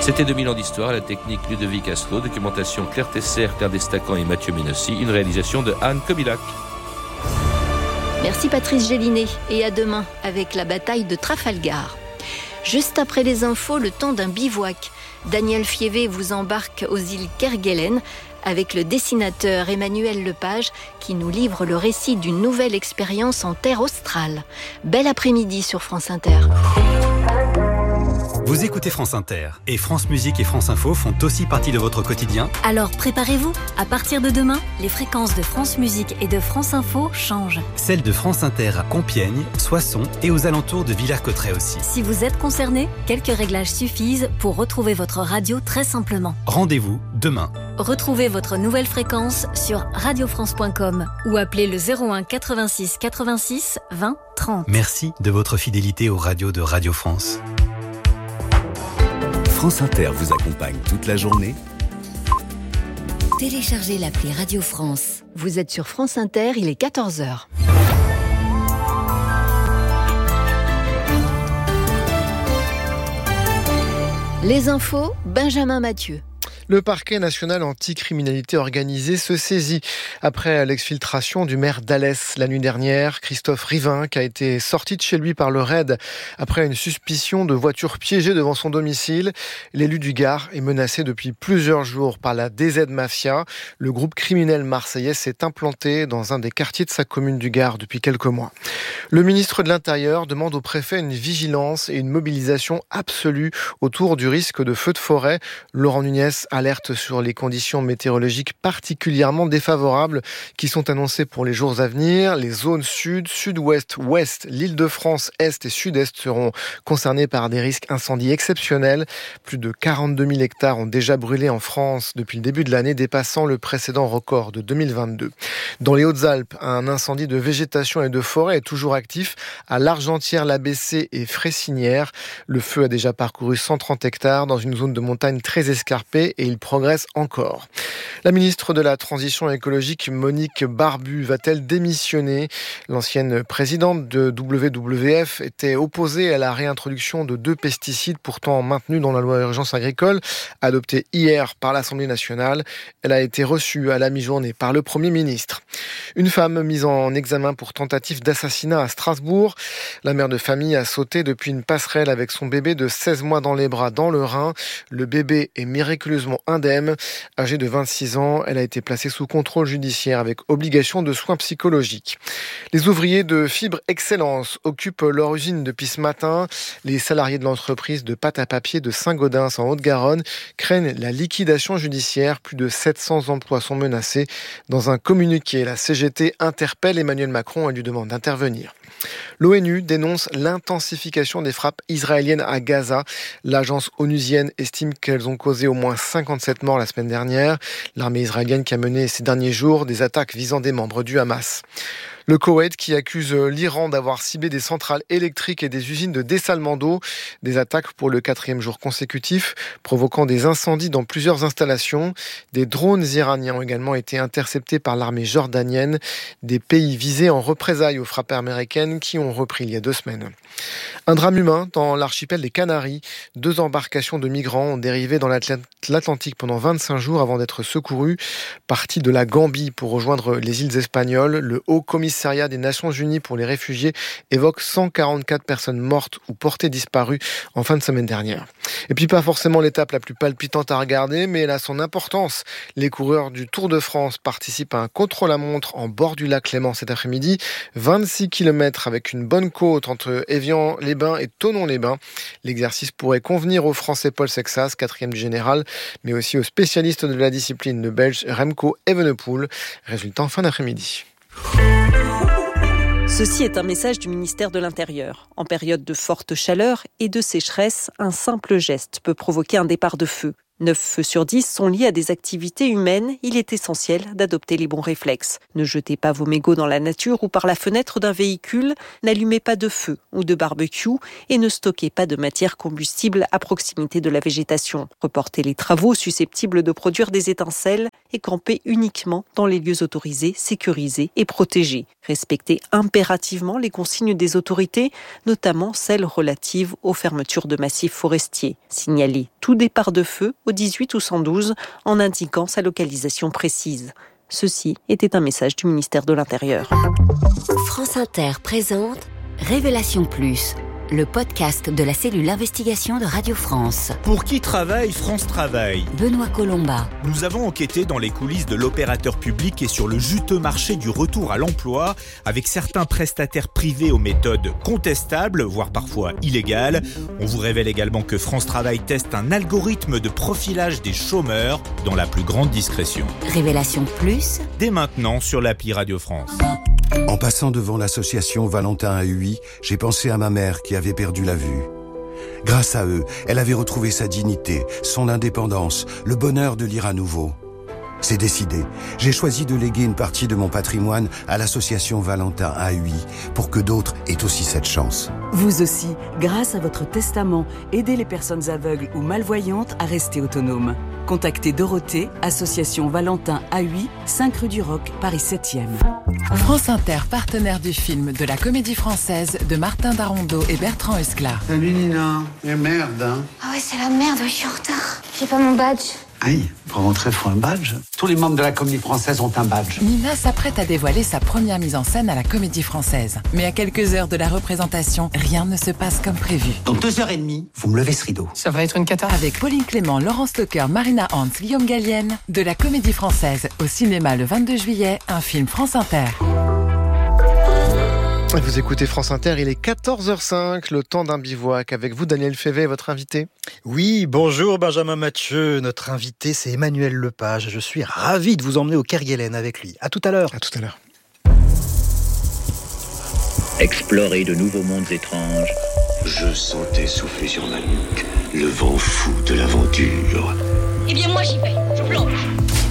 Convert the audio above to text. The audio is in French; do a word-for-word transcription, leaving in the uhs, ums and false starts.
C'était deux mille ans d'histoire, la technique Ludovic Asselot, documentation Claire Tesser, Claire Destacan et Mathieu Ménossi, une réalisation de Anne Kobilac. Merci Patrice Gélinet et à demain avec la bataille de Trafalgar. Juste après les infos, le temps d'un bivouac. Daniel Fievé vous embarque aux îles Kerguelen avec le dessinateur Emmanuel Lepage qui nous livre le récit d'une nouvelle expérience en terre australe. Bel après-midi sur France Inter. Vous écoutez France Inter et France Musique et France Info font aussi partie de votre quotidien. Alors préparez-vous, à partir de demain, les fréquences de France Musique et de France Info changent. Celles de France Inter à Compiègne, Soissons et aux alentours de Villers-Cotterêts aussi. Si vous êtes concerné, quelques réglages suffisent pour retrouver votre radio très simplement. Rendez-vous demain. Retrouvez votre nouvelle fréquence sur radio france point com ou appelez le zéro un quatre-vingt-six quatre-vingt-six vingt trente. Merci de votre fidélité aux radios de Radio France. France Inter vous accompagne toute la journée. Téléchargez l'appli Radio France. Vous êtes sur France Inter, il est quatorze heures. Les infos, Benjamin Mathieu. Le parquet national anticriminalité organisée se saisit après l'exfiltration du maire d'Alès la nuit dernière, Christophe Rivin, qui a été sorti de chez lui par le raid après une suspicion de voiture piégée devant son domicile. L'élu du Gard est menacé depuis plusieurs jours par la D Z Mafia. Le groupe criminel marseillais s'est implanté dans un des quartiers de sa commune du Gard depuis quelques mois. Le ministre de l'Intérieur demande au préfet une vigilance et une mobilisation absolue autour du risque de feu de forêt. Laurent Nunez alerte sur les conditions météorologiques particulièrement défavorables qui sont annoncées pour les jours à venir. Les zones sud, sud-ouest, ouest, l'Île-de-France, est et sud-est seront concernées par des risques incendies exceptionnels. Plus de quarante-deux mille hectares ont déjà brûlé en France depuis le début de l'année, dépassant le précédent record de deux mille vingt-deux. Dans les Hautes-Alpes, un incendie de végétation et de forêt est toujours actif à l'Argentière-l'A B C et Fressinière. Le feu a déjà parcouru cent trente hectares dans une zone de montagne très escarpée et il progresse encore. La ministre de la Transition écologique, Monique Barbu, va-t-elle démissionner ? L'ancienne présidente de W W F était opposée à la réintroduction de deux pesticides pourtant maintenus dans la loi urgence agricole, adoptée hier par l'Assemblée nationale. Elle a été reçue à la mi-journée par le Premier ministre. Une femme mise en examen pour tentative d'assassinat à Strasbourg. La mère de famille a sauté depuis une passerelle avec son bébé de seize mois dans les bras dans le Rhin. Le bébé est miraculeusement indemne. Âgée de vingt-six ans, elle a été placée sous contrôle judiciaire avec obligation de soins psychologiques. Les ouvriers de Fibre Excellence occupent leur usine depuis ce matin. Les salariés de l'entreprise de pâte à papier de Saint-Gaudens en Haute-Garonne craignent la liquidation judiciaire. Plus de sept cents emplois sont menacés. Dans un communiqué, la C G T interpelle Emmanuel Macron et lui demande d'intervenir. L'ONU dénonce l'intensification des frappes israéliennes à Gaza. L'agence onusienne estime qu'elles ont causé au moins cinquante-sept morts la semaine dernière. L'armée israélienne qui a mené ces derniers jours des attaques visant des membres du Hamas. Le Koweït qui accuse l'Iran d'avoir ciblé des centrales électriques et des usines de dessalement d'eau. Des attaques pour le quatrième jour consécutif, provoquant des incendies dans plusieurs installations. Des drones iraniens ont également été interceptés par l'armée jordanienne. Des pays visés en représailles aux frappes américaines qui ont repris il y a deux semaines. Un drame humain dans l'archipel des Canaries. Deux embarcations de migrants ont dérivé dans l'Atlantique pendant vingt-cinq jours avant d'être secourus. Partis de la Gambie pour rejoindre les îles espagnoles, le Haut Commissariat des Nations Unies pour les réfugiés évoque cent quarante-quatre personnes mortes ou portées disparues en fin de semaine dernière. Et puis pas forcément l'étape la plus palpitante à regarder, mais elle a son importance. Les coureurs du Tour de France participent à un contre-la-montre en bord du lac Léman cet après-midi. vingt-six kilomètres avec une bonne côte entre Évian-les-Bains et Thonon-les-Bains. L'exercice pourrait convenir au Français Paul Sexas, quatrième du général, mais aussi aux spécialistes de la discipline, le Belge Remco Evenepoel. Résultat en fin d'après-midi. Ceci est un message du ministère de l'Intérieur. En période de forte chaleur et de sécheresse, un simple geste peut provoquer un départ de feu. neuf feux sur dix sont liés à des activités humaines. Il est essentiel d'adopter les bons réflexes. Ne jetez pas vos mégots dans la nature ou par la fenêtre d'un véhicule. N'allumez pas de feu ou de barbecue et ne stockez pas de matière combustible à proximité de la végétation. Reportez les travaux susceptibles de produire des étincelles et campez uniquement dans les lieux autorisés, sécurisés et protégés. Respecter impérativement les consignes des autorités, notamment celles relatives aux fermetures de massifs forestiers. Signaler tout départ de feu au dix-huit ou cent douze en indiquant sa localisation précise. Ceci était un message du ministère de l'Intérieur. France Inter présente Révélation Plus, le podcast de la cellule investigation de Radio France. Pour qui travaille France Travail ? Benoît Colomba. Nous avons enquêté dans les coulisses de l'opérateur public et sur le juteux marché du retour à l'emploi, avec certains prestataires privés aux méthodes contestables, voire parfois illégales. On vous révèle également que France Travail teste un algorithme de profilage des chômeurs dans la plus grande discrétion. Révélation Plus, dès maintenant sur l'appli Radio France. En passant devant l'association Valentin A U I, j'ai pensé à ma mère qui avait perdu la vue. Grâce à eux, elle avait retrouvé sa dignité, son indépendance, le bonheur de lire à nouveau. C'est décidé. J'ai choisi de léguer une partie de mon patrimoine à l'association Valentin A U I pour que d'autres aient aussi cette chance. Vous aussi, grâce à votre testament, aidez les personnes aveugles ou malvoyantes à rester autonomes. Contactez Dorothée, association Valentin A U I, cinq rue du Roc, Paris septième. France Inter, partenaire du film de la Comédie Française de Martin Darondeau et Bertrand Huskla. Salut Nina, mais merde hein. Ah ouais, c'est la merde, je suis en retard. J'ai pas mon badge. Aïe, pour rentrer, faut un badge. Tous les membres de la Comédie Française ont un badge. Nina s'apprête à dévoiler sa première mise en scène à la Comédie Française. Mais à quelques heures de la représentation, rien ne se passe comme prévu. Dans deux heures et demie, vous me levez ce rideau. Ça va être une cata. Avec Pauline Clément, Laurence Stocker, Marina Hans, Guillaume Gallienne, de la Comédie Française au cinéma le vingt-deux juillet, un film France Inter. Vous écoutez France Inter, il est quatorze heures cinq, le temps d'un bivouac. Avec vous, Daniel Févé, votre invité. Oui, bonjour Benjamin Mathieu. Notre invité, c'est Emmanuel Lepage. Je suis ravi de vous emmener au Kerguelen avec lui. À tout à l'heure. À tout à l'heure. Explorer de nouveaux mondes étranges. Je sentais souffler sur ma nuque le vent fou de l'aventure. Eh bien moi j'y vais, je plonge.